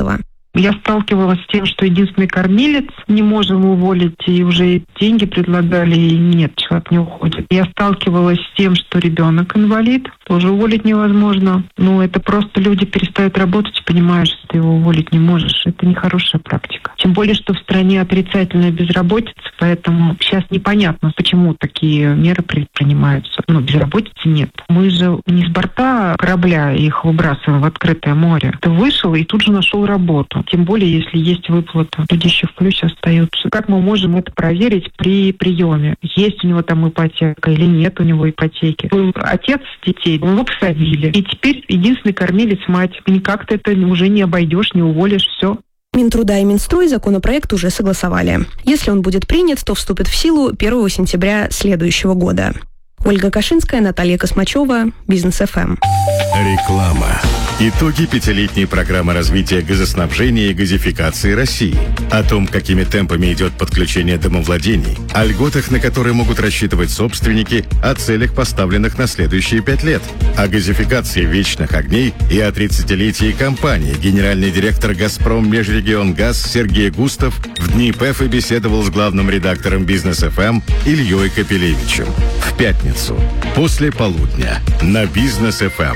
S6: Я сталкивалась с тем, что единственный кормилец не можем уволить, и уже деньги предлагали, и нет, человек не уходит. Я сталкивалась с тем, что ребенок инвалид, тоже уволить невозможно. Ну, это просто люди перестают работать и понимают, что ты его уволить не можешь. Это нехорошая практика. Тем более, что в стране отрицательная безработица, поэтому сейчас непонятно, почему такие меры предпринимаются. Но безработицы нет. Мы же не с борта корабля их выбрасываем в открытое море. Ты вышел и тут же нашел работу. Тем более, если есть выплата. Люди еще в плюсе остаются. Как мы можем это проверить при приеме? Есть у него там ипотека или нет у него ипотеки? Был отец детей, его посадили. И теперь единственный кормилец мать. Никак ты это уже не обойдешь, не уволишь, все.
S4: Минтруда и Минстрой законопроект уже согласовали. Если он будет принят, то вступит в силу 1 сентября следующего года. Ольга Кашинская, Наталья Космачева, Бизнес ФМ.
S1: Реклама. Итоги пятилетней программы развития газоснабжения и газификации России. О том, какими темпами идет подключение домовладений, о льготах, на которые могут рассчитывать собственники, о целях, поставленных на следующие 5 лет, о газификации вечных огней и о 30-летии компании. Генеральный директор «Газпром Межрегионгаз» Сергей Густав в дни ПЭФ беседовал с главным редактором Бизнес ФМ Ильей Капелевичем. В пятницу, после полудня, на Бизнес ФМ.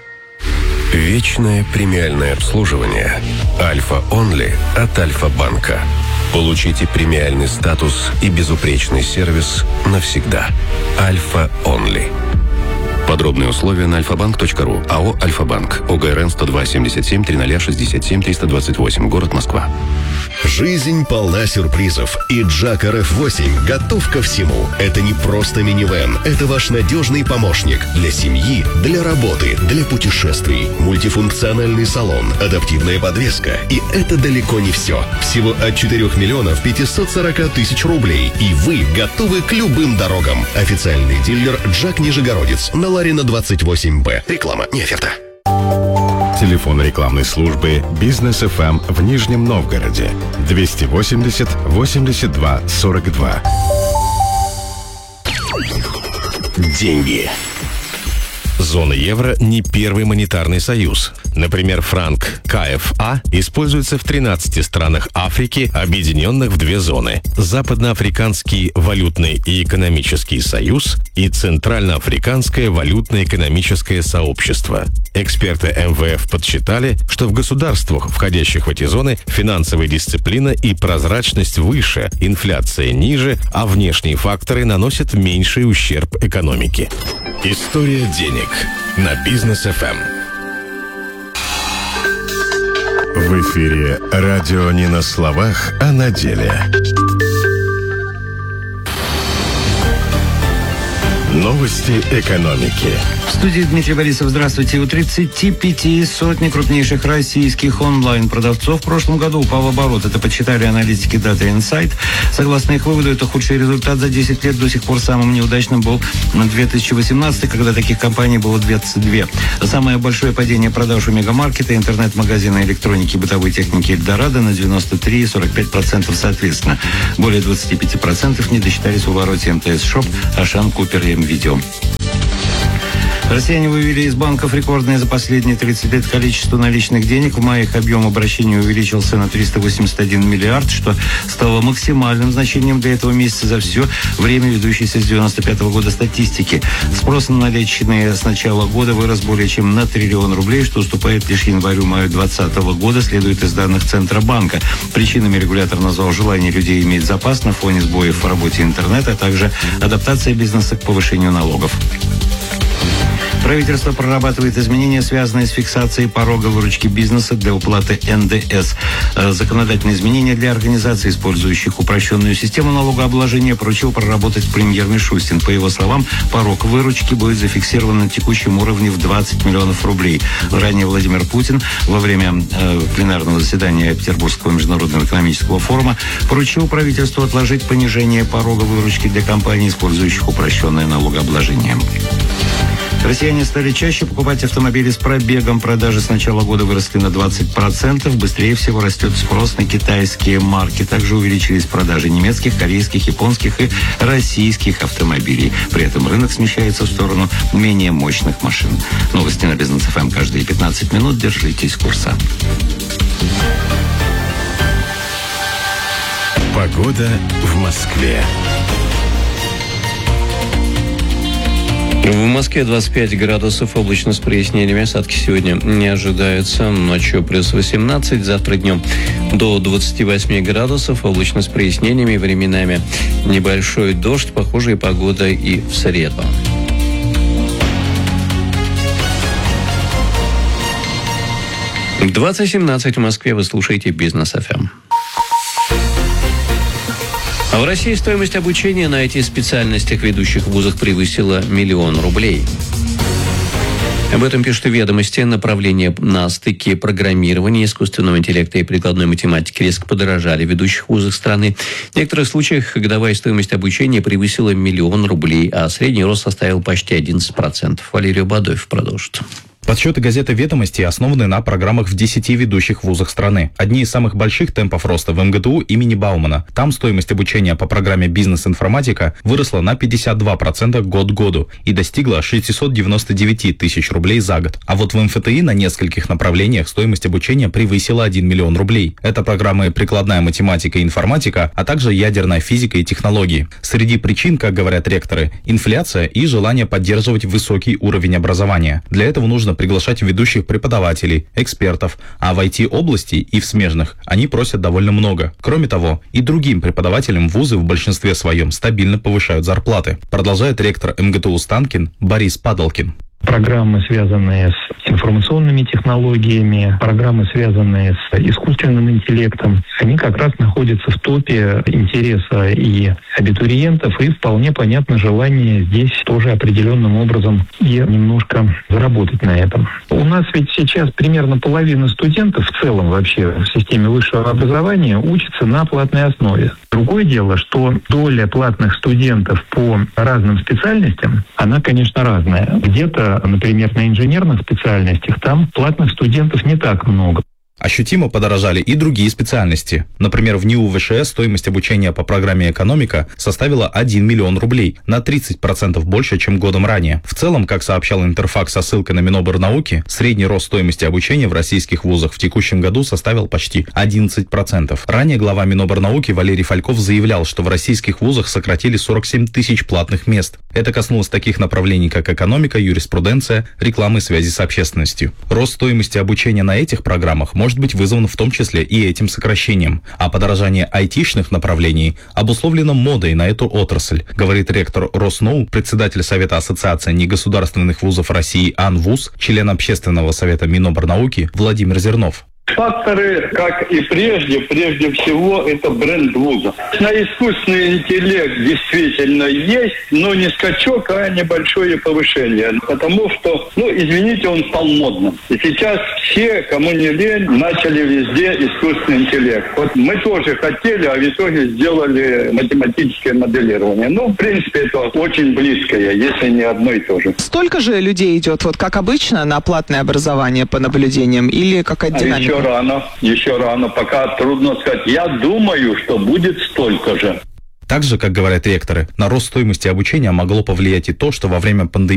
S7: Вечное премиальное обслуживание Альфа Онли от Альфа-банка. Получите премиальный статус и безупречный сервис навсегда. Альфа Онли. Подробные условия на alfabank.ru. АО «Альфа-банк». ОГРН 102-77-300-67-328. Город Москва.
S8: Жизнь полна сюрпризов, и Джак RF8 готов ко всему. Это не просто минивэн, это ваш надежный помощник для семьи, для работы, для путешествий. Мультифункциональный салон, адаптивная подвеска. И это далеко не все. Всего от 4 миллионов 540 тысяч рублей. И вы готовы к любым дорогам. Официальный дилер Джак Нижегородец на Ларина 28Б. Реклама, не оферта.
S1: Телефон рекламной службы «Бизнес ФМ» в Нижнем Новгороде 280 82 42.
S8: Деньги.
S1: Зона евро не первый монетарный союз. Например, франк КФА используется в 13 странах Африки, объединенных в 2 зоны. Западноафриканский валютный и экономический союз и Центральноафриканское валютно-экономическое сообщество. Эксперты МВФ подсчитали, что в государствах, входящих в эти зоны, финансовая дисциплина и прозрачность выше, инфляция ниже, а внешние факторы наносят меньший ущерб экономике. История денег на Бизнес ФМ. В эфире радио не на словах, а на деле. Новости экономики.
S2: В студии Дмитрий Борисов. Здравствуйте. У 35 сотни крупнейших российских онлайн-продавцов в прошлом году упал оборот. Это подсчитали аналитики Data Insight. Согласно их выводу, это худший результат за 10 лет. До сих пор самым неудачным был 2018, когда таких компаний было 22. Самое большое падение продаж у мегамаркета, интернет-магазина электроники и бытовой техники Эльдорадо на 93 и 45% соответственно. Более 25% не досчитались в обороте МТС Шоп, Ашан, Купер и МВидео. Россияне вывели из банков рекордное за последние 30 лет количество наличных денег. В мае их объем обращения увеличился на 381 миллиард, что стало максимальным значением для этого месяца за все время ведущейся с 1995 года статистики. Спрос на наличные с начала года вырос более чем на 1 триллион рублей, что уступает лишь январю-маю 2020 года, следует из данных Центробанка. Причинами регулятор назвал желание людей иметь запас на фоне сбоев в работе интернета, а также адаптация бизнеса к повышению налогов. Правительство прорабатывает изменения, связанные с фиксацией порога выручки бизнеса для уплаты НДС. Законодательные изменения для организаций, использующих упрощенную систему налогообложения, поручил проработать премьер Мишустин. По его словам, порог выручки будет зафиксирован на текущем уровне в 20 миллионов рублей. Ранее Владимир Путин во время пленарного заседания Петербургского международного экономического форума поручил правительству отложить понижение порога выручки для компаний, использующих упрощенное налогообложение. Россияне стали чаще покупать автомобили с пробегом. Продажи с начала года выросли на 20%. Быстрее всего растет спрос на китайские марки. Также увеличились продажи немецких, корейских, японских и российских автомобилей. При этом рынок смещается в сторону менее мощных машин. Новости на Бизнес ФМ каждые 15 минут. Держитесь курса.
S1: Погода в Москве.
S3: В Москве 25 градусов, облачно с прояснениями. Осадки сегодня не ожидаются. Ночью плюс 18, завтра днем до 28 градусов, облачно с прояснениями, временами небольшой дождь, похожая погода и в среду. В 20:17 в Москве вы слушаете «Бизнес ФМ». А в России стоимость обучения на IT-специальностях в ведущих вузах превысила 1 миллион рублей. Об этом пишут «Ведомости». Направления на стыке программирования, искусственного интеллекта и прикладной математики резко подорожали в ведущих вузах страны. В некоторых случаях годовая стоимость обучения превысила 1 миллион рублей, а средний рост составил почти 11%. Валерий Бадоев продолжит.
S9: Подсчеты газеты «Ведомости» основаны на программах в 10 ведущих вузах страны. Одни из самых больших темпов роста в МГТУ имени Баумана. Там стоимость обучения по программе «Бизнес-информатика» выросла на 52% год к году и достигла 699 тысяч рублей за год. А вот в МФТИ на нескольких направлениях стоимость обучения превысила 1 миллион рублей. Это программы «Прикладная математика и информатика», а также ядерная физика и технологии. Среди причин, как говорят ректоры, инфляция и желание поддерживать высокий уровень образования. Для этого нужно приглашать ведущих преподавателей, экспертов, а в IT-области и в смежных они просят довольно много. Кроме того, и другим преподавателям вузы в большинстве своем стабильно повышают зарплаты, продолжает ректор МГТУ Станкин Борис Падалкин.
S10: Программы, связанные с информационными технологиями, программы, связанные с искусственным интеллектом, они как раз находятся в топе интереса и абитуриентов, и вполне понятно желание здесь тоже определенным образом и немножко заработать на этом. У нас ведь сейчас примерно половина студентов в целом вообще в системе высшего образования учатся на платной основе. Другое дело, что доля платных студентов по разным специальностям, она, конечно, разная. Где-то, например, на инженерных специальностях там платных студентов не так много.
S9: Ощутимо подорожали и другие специальности. Например, в НИУ ВШЭ стоимость обучения по программе «Экономика» составила 1 миллион рублей, на 30% больше, чем годом ранее. В целом, как сообщал Интерфакс со ссылкой на Минобрнауки, средний рост стоимости обучения в российских вузах в текущем году составил почти 11%. Ранее глава Минобрнауки Валерий Фальков заявлял, что в российских вузах сократили 47 тысяч платных мест. Это коснулось таких направлений, как экономика, юриспруденция, реклама и связи с общественностью. Рост стоимости обучения на этих программах может быть вызван в том числе и этим сокращением, а подорожание айтишных направлений обусловлено модой на эту отрасль, говорит ректор Росноу, председатель Совета Ассоциации негосударственных вузов России АНВУЗ, член Общественного совета Минобрнауки Владимир Зернов.
S11: Факторы, как и прежде всего, это бренд вуза. На искусственный интеллект действительно есть, но не скачок, а небольшое повышение. Потому что, извините, он стал модным. И сейчас все, кому не лень, начали везде искусственный интеллект. Вот мы тоже хотели, а в итоге сделали математическое моделирование. В принципе, это очень близкое, если не одно и то же.
S24: Столько же людей идет, как обычно, на платное образование по наблюдениям, или какая-то динамика?
S11: Еще рано, пока трудно сказать. Я думаю, что будет столько же.
S9: Также, как говорят ректоры, на рост стоимости обучения могло повлиять и то, что во время пандемии